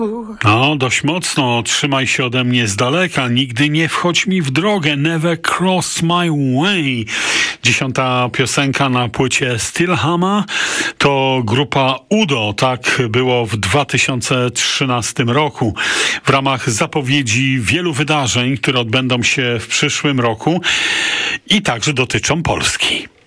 No, dość mocno. Trzymaj się ode mnie z daleka. Nigdy nie wchodź mi w drogę. Never cross my way. 10. piosenka na płycie Stillhammer to grupa Udo. Tak było w 2013 roku. W ramach zapowiedzi wielu wydarzeń, które odbędą się w przyszłym roku i także dotyczą Polski.